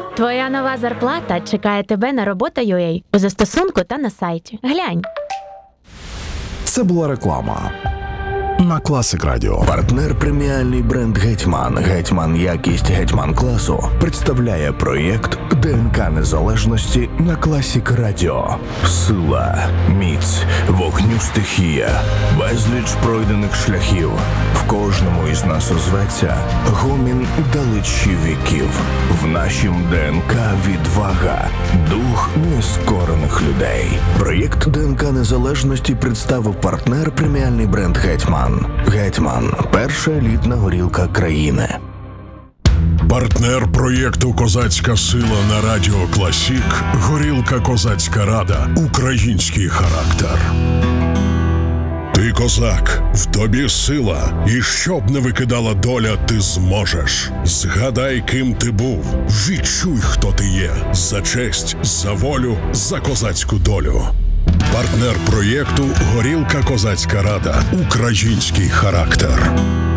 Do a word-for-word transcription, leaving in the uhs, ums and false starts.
Твоя нова зарплата чекає тебе на робота.ua у застосунку та на сайті. Глянь. Це була реклама на Класик Радіо. Партнер преміальний бренд «Гетьман». «Гетьман» якість «Гетьман» класу представляє проєкт ДНК Незалежності на Класик Радіо. Сила, міць, вогню стихія, безліч пройдених шляхів. В кожному із нас озветься гомін далечі віків. В нашім ДНК відвага, дух нескорених людей. Проєкт ДНК Незалежності представив партнер преміальний бренд «Гетьман». «Гетьман» – перша елітна горілка країни. Партнер проєкту «Козацька сила» на Радіо Класік – горілка «Козацька рада». Український характер. Ти козак, в тобі сила, і щоб не викидала доля, ти зможеш. Згадай, ким ти був, відчуй, хто ти є. За честь, за волю, за козацьку долю. Партнер проєкту «Горілка Козацька рада». Український характер.